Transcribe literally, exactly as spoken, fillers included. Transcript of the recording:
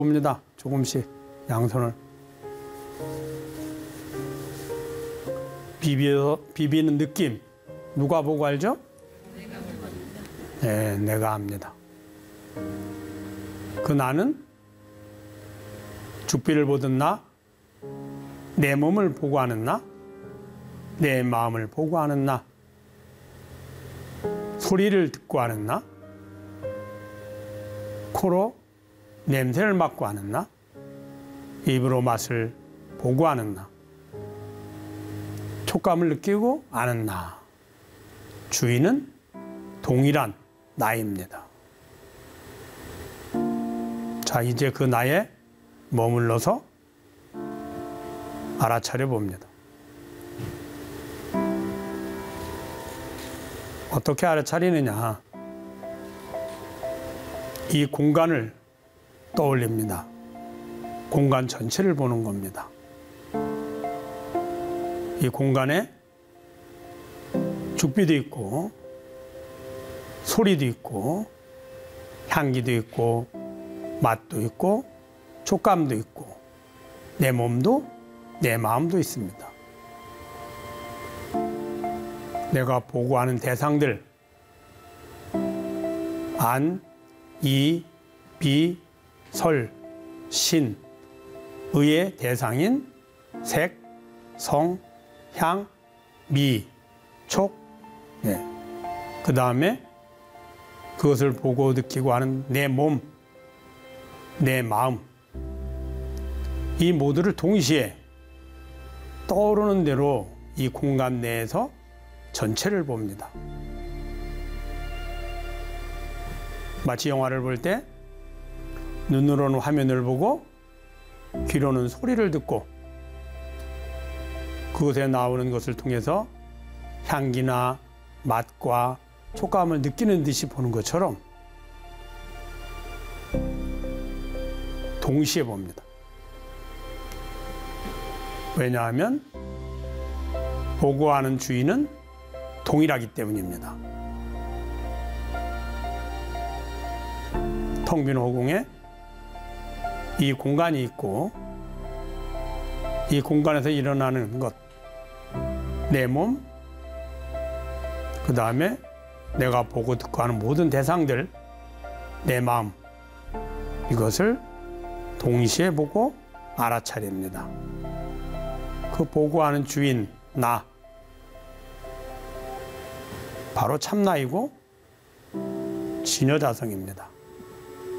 봅니다. 조금씩 양손을 비벼, 비비는 느낌 누가 보고 알죠? 네, 내가 압니다. 그 나는 죽비를 보던 나, 내 몸을 보고 하는 나, 내 마음을 보고 하는 나, 소리를 듣고 하는 나, 코로 냄새를 맡고 하는 나, 입으로 맛을 보고 하는 나, 촉감을 느끼고 아는 나. 주인은 동일한 나입니다. 자, 이제 그 나에 머물러서 알아차려 봅니다. 어떻게 알아차리느냐? 이 공간을 떠올립니다. 공간 전체를 보는 겁니다. 이 공간에 죽비도 있고 소리도 있고 향기도 있고 맛도 있고 촉감도 있고 내 몸도 내 마음도 있습니다. 내가 보고 하는 대상들 안, 이, 비, 설, 신, 의의 대상인 색, 성, 향, 미, 촉, 네. 그 다음에 그것을 보고 느끼고 하는 내 몸, 내 마음, 이 모두를 동시에 떠오르는 대로 이 공간 내에서 전체를 봅니다. 마치 영화를 볼 때 눈으로는 화면을 보고 귀로는 소리를 듣고 그곳에 나오는 것을 통해서 향기나 맛과 촉감을 느끼는 듯이 보는 것처럼 동시에 봅니다. 왜냐하면 보고 하는 주인은 동일하기 때문입니다. 텅 빈 허공에 이 공간이 있고 이 공간에서 일어나는 것, 내 몸, 그 다음에 내가 보고 듣고 하는 모든 대상들, 내 마음, 이것을 동시에 보고 알아차립니다. 그 보고 하는 주인, 나, 바로 참나이고 진여자성입니다.